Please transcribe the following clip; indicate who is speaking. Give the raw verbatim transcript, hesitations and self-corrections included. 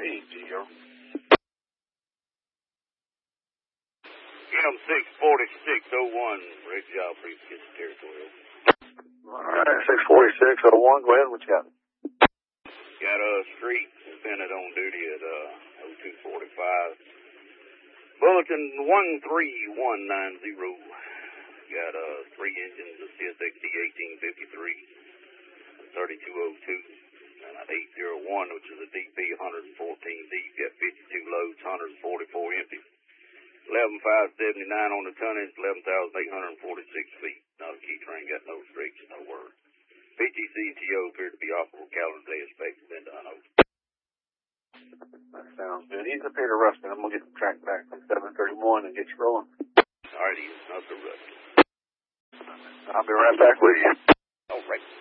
Speaker 1: Hey, Gio.
Speaker 2: M six forty-six oh one, ready job for you to get the territory open.
Speaker 1: All right, six forty-six oh one, go ahead, what you got?
Speaker 2: Got a street lieutenant on duty at uh, oh two forty-five. Bulletin one three one nine zero. Got uh, three engines, a C S X D eighteen fifty-three, thirty-two oh two, and an eight oh one, which is a D P one fourteen D. Got fifty-two loads, one forty-four empty. eleven five seventy-nine on the tonnage, eleven thousand eight hundred forty-six feet. Not a key train, got no restrictions, no word. P T C and T O appear to be operable. Calendar day expected been done over.
Speaker 1: That sounds good. He's up here to Ruston. I'm going to get the track back from seven thirty-one and get you rolling.
Speaker 2: All righty, not the rush.
Speaker 1: I'll be right back with you.
Speaker 2: All right.